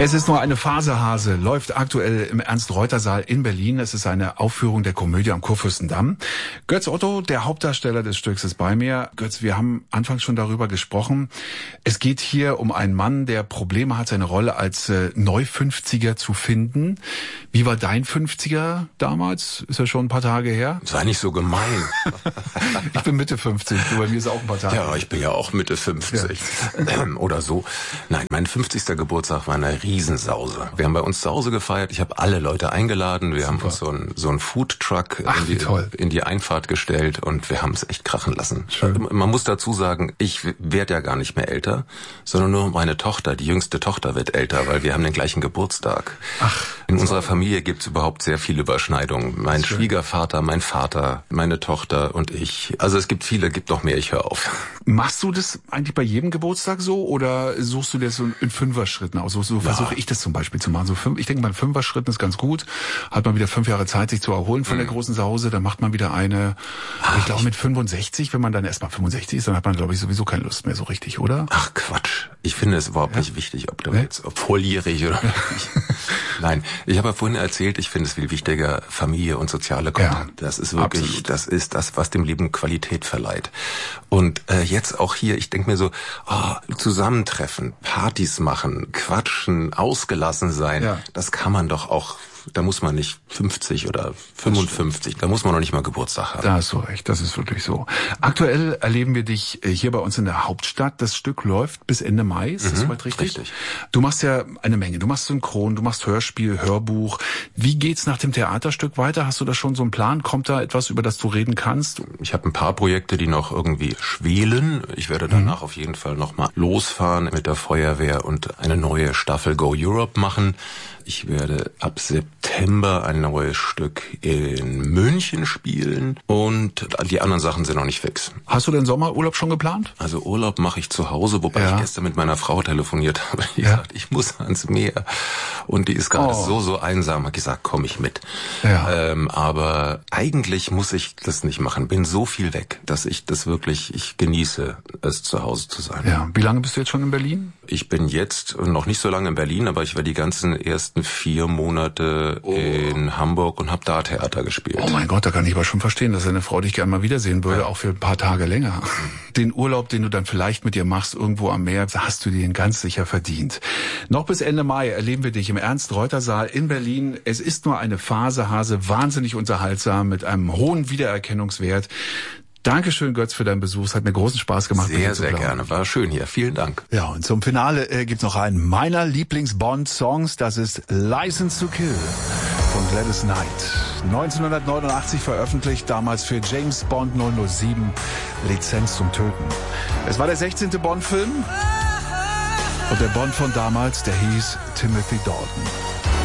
Es ist nur eine Phase, Hase, läuft aktuell im Ernst-Reuter-Saal in Berlin. Es ist eine Aufführung der Komödie am Kurfürstendamm. Götz Otto, der Hauptdarsteller des Stücks, ist bei mir. Götz, wir haben anfangs schon darüber gesprochen. Es geht hier um einen Mann, der Probleme hat, seine Rolle als Neu-50er zu finden. Wie war dein 50er damals? Ist ja schon ein paar Tage her. Sei nicht so gemein. Ich bin Mitte 50, du, bei mir ist auch ein paar Tage. Ja, ich bin ja auch Mitte 50. Ja. Oder so. Nein, mein 50. Geburtstag war eine Riesensause. Wir haben bei uns zu Hause gefeiert. Ich habe alle Leute eingeladen. Wir haben uns so einen Foodtruck in die Einfahrt gestellt und wir haben es echt krachen lassen. Schön. Man muss dazu sagen, ich werde ja gar nicht mehr älter, sondern nur meine Tochter, die jüngste Tochter wird älter, weil wir haben den gleichen Geburtstag. In unserer Familie gibt's überhaupt sehr viele Überschneidungen. Mein Schwiegervater, mein Vater, meine Tochter und ich. Also es gibt viele, gibt noch mehr, ich höre auf. Machst du das eigentlich bei jedem Geburtstag so oder suchst du das so in Fünfer-Schritten aus? So versuche ich das zum Beispiel zu machen. Ich denke mal, in Fünfer-Schritten ist ganz gut. Hat man wieder 5 Jahre Zeit, sich zu erholen von der großen Sause. Dann macht man wieder eine, ich glaube mit 65, wenn man dann erstmal 65 ist, dann hat man, glaube ich, sowieso keine Lust mehr so richtig, oder? Ach Quatsch. Ich finde es überhaupt nicht wichtig, ob du jetzt volljährig oder nicht. Nein, ich habe ja vorhin erzählt, ich finde es viel wichtiger, Familie und soziale Kontakt. Ja, das ist wirklich, absolut. Das ist das, was dem Leben Qualität verleiht. Und jetzt auch hier, ich denke mir so, zusammentreffen, Partys machen, quatschen, ausgelassen sein, das kann man doch auch. Da muss man nicht 50 oder 55, da muss man noch nicht mal Geburtstag haben. Da hast du recht, das ist wirklich so. Aktuell erleben wir dich hier bei uns in der Hauptstadt. Das Stück läuft bis Ende Mai, ist das soweit richtig? Richtig. Du machst ja eine Menge. Du machst Synchron, du machst Hörspiel, Hörbuch. Wie geht's nach dem Theaterstück weiter? Hast du da schon so einen Plan? Kommt da etwas, über das du reden kannst? Ich habe ein paar Projekte, die noch irgendwie schwelen. Ich werde danach auf jeden Fall nochmal losfahren mit der Feuerwehr und eine neue Staffel Go Europe machen. Ich werde ab September ein neues Stück in München spielen und die anderen Sachen sind noch nicht fix. Hast du den Sommerurlaub schon geplant? Also Urlaub mache ich zu Hause, wobei ich gestern mit meiner Frau telefoniert habe. Die sagt, ich muss ans Meer und die ist gerade so einsam. Hat gesagt, komm ich mit. Ja. Aber eigentlich muss ich das nicht machen. Bin so viel weg, dass ich das wirklich, ich genieße es zu Hause zu sein. Ja. Wie lange bist du jetzt schon in Berlin? Ich bin jetzt noch nicht so lange in Berlin, aber ich war die ganzen ersten 4 Monate in Hamburg und habe da Theater gespielt. Oh mein Gott, da kann ich aber schon verstehen, dass deine Frau dich gerne mal wiedersehen würde, auch für ein paar Tage länger. Den Urlaub, den du dann vielleicht mit ihr machst, irgendwo am Meer, hast du dir ganz sicher verdient. Noch bis Ende Mai erleben wir dich im Ernst-Reuter-Saal in Berlin. Es ist nur eine Phase, Hase, wahnsinnig unterhaltsam, mit einem hohen Wiedererkennungswert. Dankeschön, Götz, für deinen Besuch. Es hat mir großen Spaß gemacht. Sehr, sehr gerne. War schön hier. Vielen Dank. Ja, und zum Finale gibt's noch einen meiner Lieblings-Bond-Songs. Das ist License to Kill von Gladys Knight. 1989 veröffentlicht, damals für James Bond 007, Lizenz zum Töten. Es war der 16. Bond-Film. Und der Bond von damals, der hieß Timothy Dalton.